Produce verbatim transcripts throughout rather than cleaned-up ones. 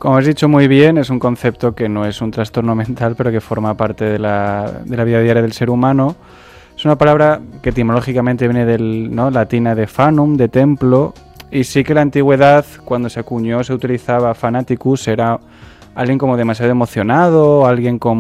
Como has dicho muy bien, es un concepto que no es un trastorno mental, pero que forma parte de la, de la vida diaria del ser humano. Es una palabra que etimológicamente viene del ¿no? latina de fanum, de templo, y sí que en la antigüedad, cuando se acuñó, se utilizaba fanaticus, era alguien como demasiado emocionado, alguien con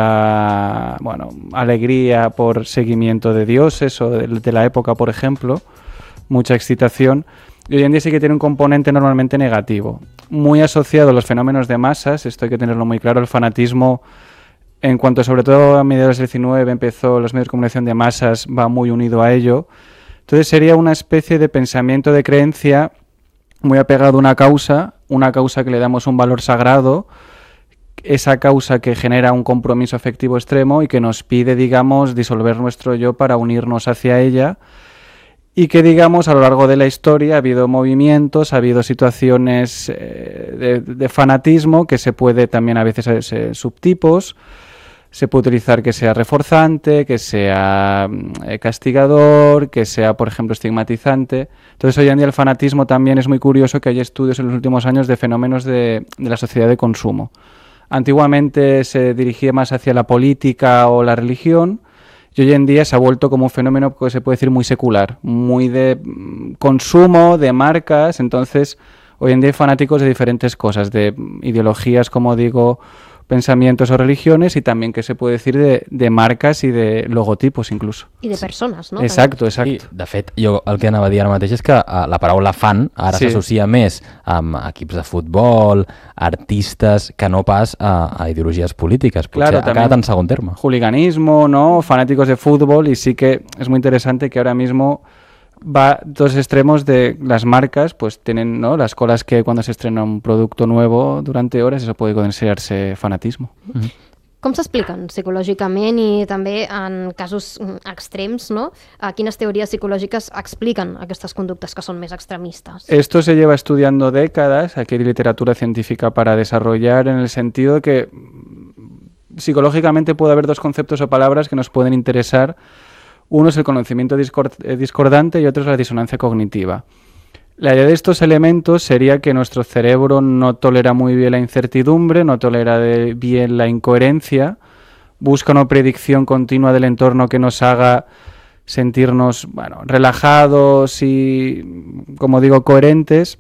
mucha bueno, alegría por seguimiento de dioses o de, de la época, por ejemplo, mucha excitación. Y hoy en día sí que tiene un componente normalmente negativo, muy asociado a los fenómenos de masas. Esto hay que tenerlo muy claro. El fanatismo, en cuanto sobre todo a mediados del diecinueve empezó los medios de comunicación de masas, va muy unido a ello. Entonces sería una especie de pensamiento, de creencia muy apegado a una causa, una causa que le damos un valor sagrado, esa causa que genera un compromiso afectivo extremo y que nos pide, digamos, disolver nuestro yo para unirnos hacia ella, y que, digamos, a lo largo de la historia ha habido movimientos, ha habido situaciones eh, de, de fanatismo que se puede también a veces eh, subtipos. Se puede utilizar que sea reforzante, que sea eh, castigador, que sea, por ejemplo, estigmatizante. Entonces, hoy en día el fanatismo también es muy curioso, que hay estudios en los últimos años de fenómenos de, de la sociedad de consumo. Antiguamente se dirigía más hacia la política o la religión, y hoy en día se ha vuelto como un fenómeno que se puede decir muy secular, muy de consumo, de marcas. Entonces, hoy en día hay fanáticos de diferentes cosas, de ideologías, como digo, pensamientos o religiones, y también, que se puede decir, de, de marcas i de logotipos incluso. I de persones, no? Exacto, exacto. I, de fet, jo el que anava a dir ara mateix és que uh, la paraula fan ara sí. s'associa més amb equips de futbol, artistes, que no pas a, a ideologies polítiques. Potser claro, ha quedat en segon terme. Hooliganismo, ¿no? Fanáticos de fútbol, y sí que es muy interesante que ahora mismo va dos extremos de las marcas, pues tienen, ¿no?, las colas que cuando se estrena un producto nuevo durante horas, eso puede considerarse fanatismo. Mm-hmm. Com s'expliquen psicològicament i també en casos extrems, no? Quines teories psicològiques expliquen aquestes conductes que són més extremistes? Esto se lleva estudiando décadas, aquí hay literatura científica para desarrollar, en el sentido de que psicológicamente puede haber dos conceptos o palabras que nos pueden interesar. Uno es el conocimiento discordante y otro es la disonancia cognitiva. La idea de estos elementos sería que nuestro cerebro no tolera muy bien la incertidumbre, no tolera de bien la incoherencia, busca una predicción continua del entorno que nos haga sentirnos, bueno, relajados y, como digo, coherentes.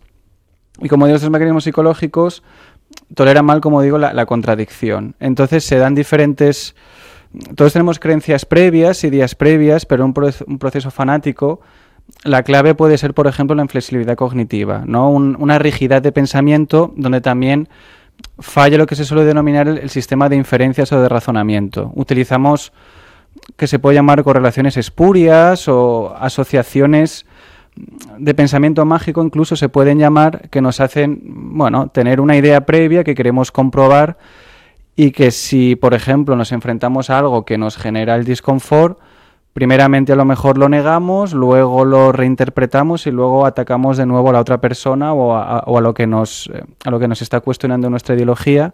Y como digo, estos mecanismos psicológicos toleran mal, como digo, la, la contradicción. Entonces se dan diferentes... Todos tenemos creencias previas, ideas previas, pero un, pro un proceso fanático, la clave puede ser, por ejemplo, la inflexibilidad cognitiva, ¿no? Un, una rigidez de pensamiento donde también falla lo que se suele denominar el, el sistema de inferencias o de razonamiento. Utilizamos que se puede llamar correlaciones espurias o asociaciones de pensamiento mágico, incluso se pueden llamar, que nos hacen, bueno, tener una idea previa que queremos comprobar, y que si, por ejemplo, nos enfrentamos a algo que nos genera el disconfort, primeramente a lo mejor lo negamos, luego lo reinterpretamos y luego atacamos de nuevo a la otra persona o a, o a lo que nos, a lo que nos está cuestionando nuestra ideología.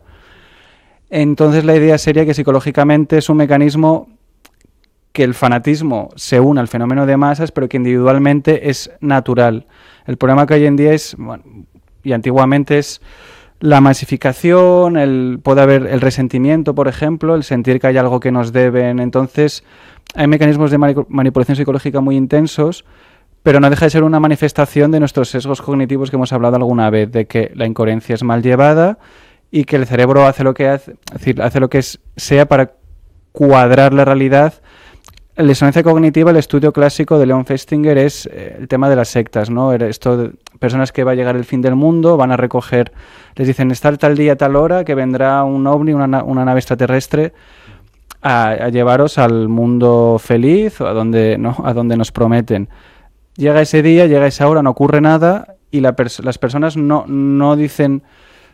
Entonces la idea sería que psicológicamente es un mecanismo que el fanatismo se une al fenómeno de masas, pero que individualmente es natural. El problema que hoy en día es, bueno, y antiguamente es la masificación, el, puede haber el resentimiento, por ejemplo, el sentir que hay algo que nos deben. Entonces, hay mecanismos de manipulación psicológica muy intensos, pero no deja de ser una manifestación de nuestros sesgos cognitivos que hemos hablado alguna vez, de que la incoherencia es mal llevada y que el cerebro hace lo que hace, es decir, hace lo que es, sea para cuadrar la realidad. La disonancia cognitiva, el estudio clásico de Leon Festinger, es eh, el tema de las sectas, ¿no? Esto de personas que va a llegar el fin del mundo, van a recoger, les dicen, estar tal día, tal hora, que vendrá un ovni, una, una nave extraterrestre a, a llevaros al mundo feliz, o a donde, ¿no?, a donde nos prometen. Llega ese día, llega esa hora, no ocurre nada, y la pers las personas no, no dicen...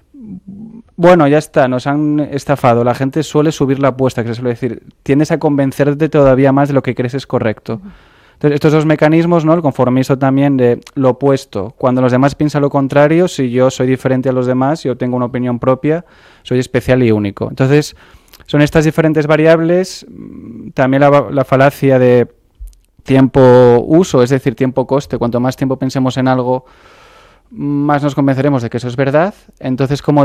Bueno, ya está, nos han estafado. La gente suele subir la apuesta, que se suele decir, tiendes a convencerte todavía más de lo que crees es correcto. Entonces, estos dos mecanismos, ¿no?, el conformismo también de lo opuesto. Cuando los demás piensan lo contrario, si yo soy diferente a los demás, yo tengo una opinión propia, soy especial y único. Entonces, son estas diferentes variables. También la, la falacia de tiempo-uso, es decir, tiempo-coste. Cuanto más tiempo pensemos en algo, más nos convenceremos de que eso es verdad. Entonces, como